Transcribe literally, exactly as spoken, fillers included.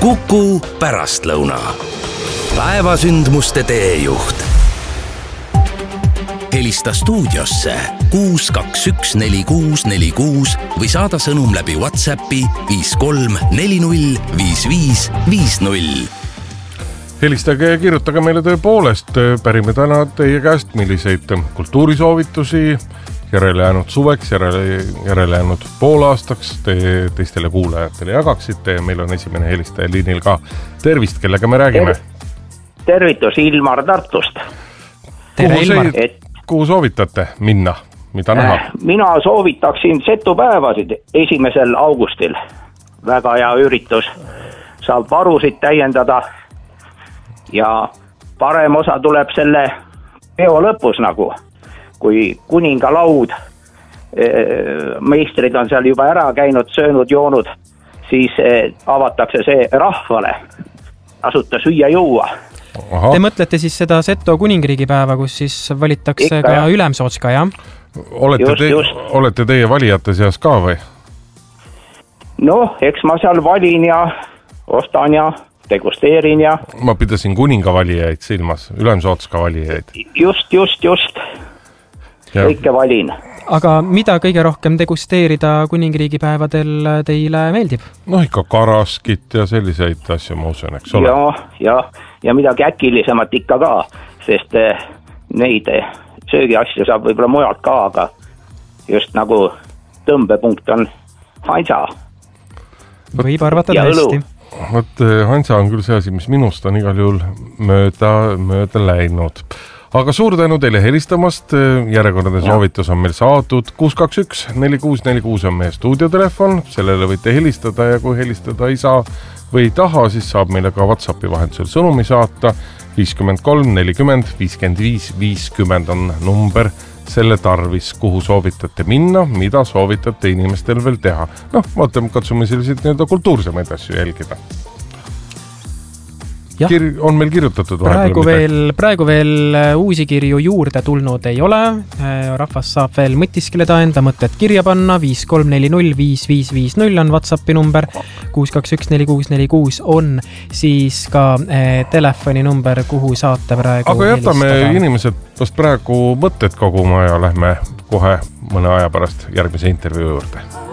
Kuku pärastlõuna. Päevasündmuste teejuht. Helista stuudiosse kuus kaks üks neli kuus neli kuus või saada sõnum läbi WhatsAppi viis kolm neli null viis viis viis null. Helistage ja kirjutage meile tõepoolest. Pärime täna teie käest, milliseid kultuurisoovitusi järele jäänud suveks, järele, järele jäänud poolaastaks te teistele kuulajatele jagaksite ja meil on esimene helistaja liinil ka. Tervist, kellega me räägime? Tervitus Ilmar Tartust. Kuhu, see, kuhu soovitate minna? Mida näha? Mina soovitaksin setupäevasid esimesel augustil. Väga hea üritus. Saab varusid täiendada ja parem osa tuleb selle peo lõpus nagu. Kui kuningalaud meistrid on seal juba ära käinud, söönud, joonud, siis avatakse see rahvale. Asuta süüa juua. Aha. Te mõtlete siis seda Seto kuningriigi päeva, kus siis valitakse Ikka, ka jah. Ülemsootska, jah? Olete, just, te, just. olete teie valijate seas ka või? No, eks ma seal valin ja ostan ja degusteerin ja... Ma pidasin kuninga valijaid silmas, Ülemsootska valijaid. Just, just, just. Ja. Kõike valin. Aga mida kõige rohkem degusteerida kuningriigi päevadel teile meeldib? No ikka karaskit ja selliseid asju ma usun, eks ole? Ja, ja, ja midagi äkilisemat ikka ka, sest neid söögiasju saab võib-olla mujalt ka, aga just nagu tõmbepunkt on Hansa. Võib arvata tõesti. Võt, Hansa on küll see asi, mis minust on igal juhul mööda, mööda läinud. Aga suur tänu teile helistamast, järjekordade soovitus on meil saadud. kuus kaks üks neli kuus neli kuus on meie stuudiotelefon, sellele võite helistada ja kui helistada ei saa või ei taha, siis saab meile ka WhatsAppi vahendusel sõnumi saata. viiskümmend kolm nelikümmend viiskümmend viis viiskümmend on number selle tarvis, kuhu soovitate minna, mida soovitate inimestel veel teha. Noh, vaatame, katsume selliseid nii-öelda kultuursemaid asju jälgida. Kir- on meil kirjutatud praegu veel, praegu veel uusi kirju juurde tulnud ei ole. Rahvas saab veel mõtiskeleda enda mõtted kirja panna. viis kolm neli null viis viis viis null on WhatsAppi number. kuus kaks üks neli kuus neli kuus on siis ka eh, telefoni number, kuhu saate praegu. Aga jätame helistada. Inimesed vast praegu mõtted koguma ja lähme kohe mõne aja pärast järgmise intervjuu juurde.